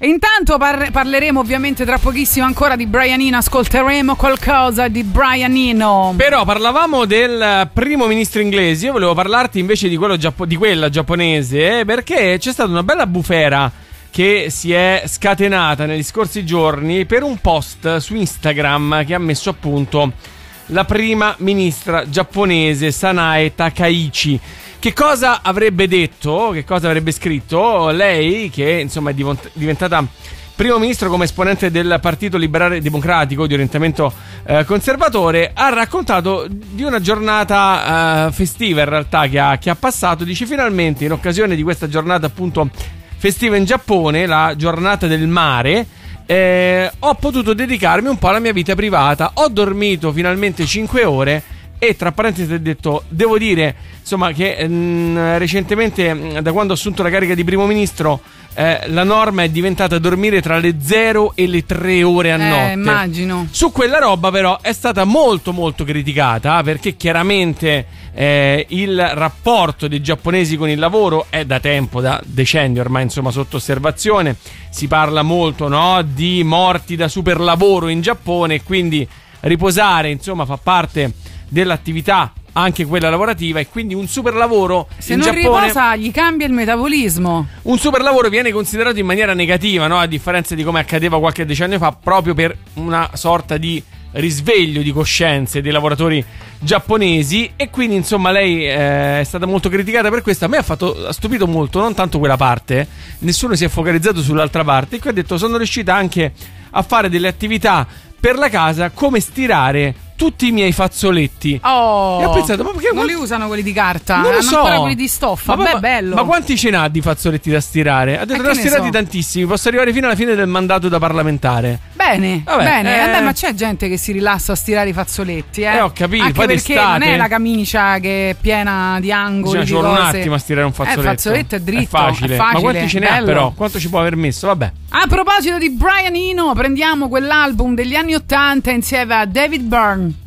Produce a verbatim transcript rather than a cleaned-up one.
E intanto par- parleremo ovviamente tra pochissimo ancora di Brian Eno, ascolteremo qualcosa di Brian Eno. Però parlavamo del primo ministro inglese, io volevo parlarti invece di, quello giappo- di quella giapponese, eh, perché c'è stata una bella bufera che si è scatenata negli scorsi giorni per un post su Instagram che ha messo a punto la prima ministra giapponese Sanae Takaichi. Che cosa avrebbe detto, che cosa avrebbe scritto lei, che insomma è diventata primo ministro come esponente del Partito Liberale Democratico di orientamento eh, conservatore? Ha raccontato di una giornata eh, festiva in realtà che ha, che ha passato. Dice: finalmente in occasione di questa giornata appunto festiva in Giappone, la giornata del mare, eh, ho potuto dedicarmi un po' alla mia vita privata. Ho dormito finalmente cinque ore. E tra parentesi ha detto: devo dire insomma che mh, recentemente, mh, da quando ho assunto la carica di primo ministro, eh, la norma è diventata dormire tra le zero e le tre ore a eh, notte. Immagino. Su quella roba però è stata molto molto criticata, perché chiaramente eh, il rapporto dei giapponesi con il lavoro è da tempo, da decenni ormai insomma sotto osservazione. Si parla molto, no, di morti da superlavoro in Giappone, quindi riposare insomma fa parte dell'attività anche quella lavorativa, e quindi un super lavoro se in non Giappone, riposa gli cambia il metabolismo. un super lavoro viene considerato in maniera negativa, no? A differenza di come accadeva qualche decennio fa, proprio per una sorta di risveglio di coscienze dei lavoratori giapponesi. E quindi insomma lei eh, è stata molto criticata per questo. A me ha fatto ha stupito molto non tanto quella parte, nessuno si è focalizzato sull'altra parte, e qui ha detto: sono riuscita anche a fare delle attività per la casa, come stirare tutti i miei fazzoletti. Oh, e ho pensato: ma perché non quanti... li usano quelli di carta? Non lo hanno so. ancora quelli di stoffa. Ma, Beh, ma, bello. Ma quanti ce n'ha di fazzoletti da stirare? Ha detto: ne ho stirati so. tantissimi. Posso arrivare fino alla fine del mandato da parlamentare. Bene, Vabbè, bene. eh... Vabbè, ma c'è gente che si rilassa a stirare i fazzoletti, eh? Eh, ho capito. Anche poi perché d'estate non è la camicia che è piena di angoli. Bisogna, ci vuole un attimo a stirare un fazzoletto. Eh, il fazzoletto è dritto. È facile. È facile. Ma quanti ce ne ha però? Quanto ci può aver messo? Vabbè. A proposito di Brian Eno, prendiamo quell'album degli anni ottanta insieme a David Byrne.